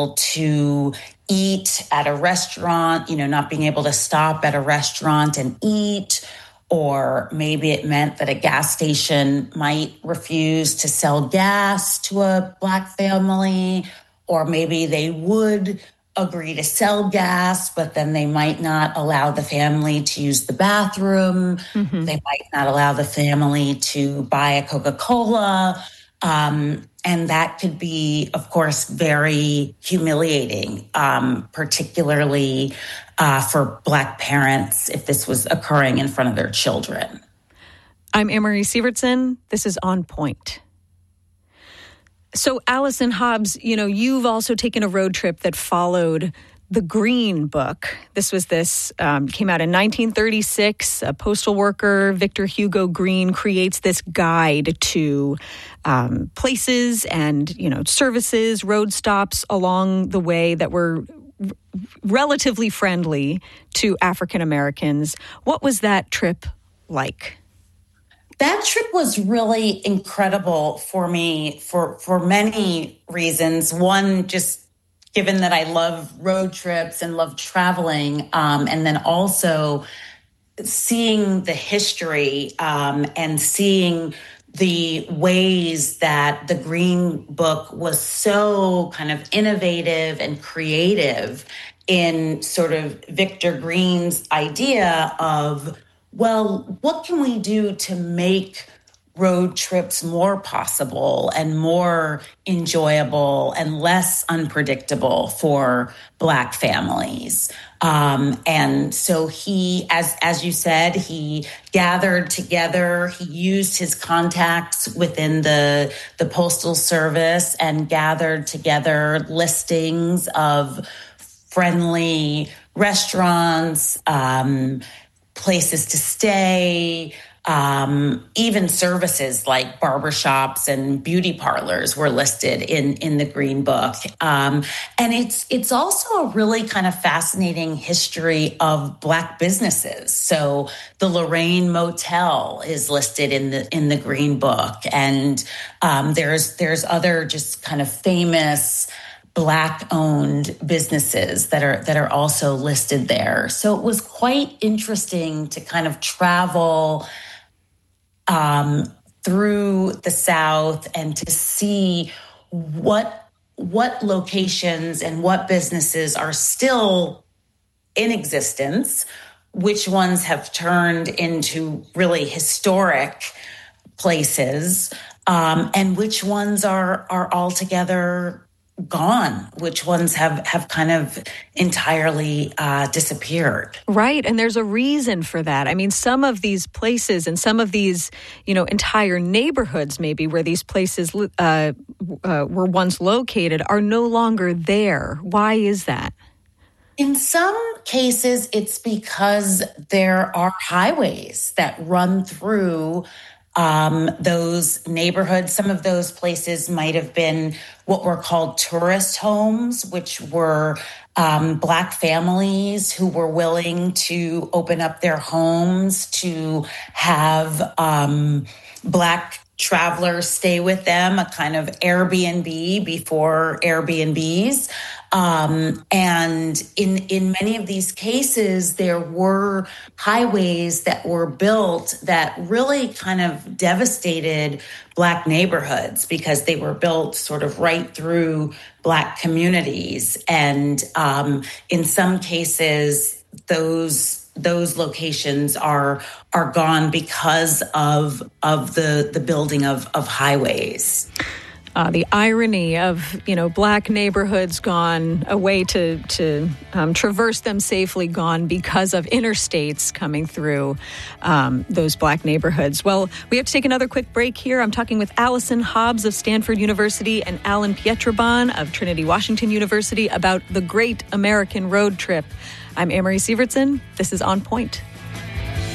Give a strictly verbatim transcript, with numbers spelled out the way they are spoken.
to eat at a restaurant, you know, not being able to stop at a restaurant and eat, or maybe it meant that a gas station might refuse to sell gas to a Black family, or maybe they would agree to sell gas, but then they might not allow the family to use the bathroom. Mm-hmm. They might not allow the family to buy a Coca-Cola. Um, and that could be, of course, very humiliating, um, particularly uh, for Black parents if this was occurring in front of their children. I'm Anne-Marie Sievertson. This is On Point. So, Allison Hobbs, you know, you've also taken a road trip that followed the Green Book. This was this, um, came out in nineteen thirty-six. A postal worker, Victor Hugo Green, creates this guide to um, places and, you know, services, road stops along the way that were r- relatively friendly to African Americans. What was that trip like? That trip was really incredible for me for, for many reasons. One, just given that I love road trips and love traveling, um, and then also seeing the history um, and seeing the ways that the Green Book was so kind of innovative and creative in sort of Victor Green's idea of, well, what can we do to make road trips more possible and more enjoyable and less unpredictable for Black families? Um, and so he, as as you said, he gathered together, he used his contacts within the, the Postal Service and gathered together listings of friendly restaurants, um, places to stay, um, even services like barbershops and beauty parlors were listed in, in the Green Book. Um, and it's it's also a really kind of fascinating history of Black businesses. So the Lorraine Motel is listed in the in the Green Book, and um, there's there's other just kind of famous Black-owned businesses that are that are also listed there. So it was quite interesting to kind of travel um, through the South and to see what what locations and what businesses are still in existence, which ones have turned into really historic places, um, and which ones are are altogether gone, which ones have, have kind of entirely uh, disappeared. Right. And there's a reason for that. I mean, some of these places and some of these, you know, entire neighborhoods maybe where these places uh, uh, were once located are no longer there. Why is that? In some cases, it's because there are highways that run through Um, those neighborhoods. Some of those places might have been what were called tourist homes, which were um, Black families who were willing to open up their homes to have um, Black travelers stay with them, a kind of Airbnb before Airbnbs. Um, and in, in many of these cases, there were highways that were built that really kind of devastated Black neighborhoods because they were built sort of right through Black communities. And um, in some cases, those those locations are are gone because of of the the building of of highways. Uh, the irony of, you know, Black neighborhoods gone, a way to, to um, traverse them safely gone because of interstates coming through um, those Black neighborhoods. Well, we have to take another quick break here. I'm talking with Allison Hobbs of Stanford University and Alan Pietroban of Trinity Washington University about the Great American Road Trip. I'm Anne-Marie Sievertson. This is On Point.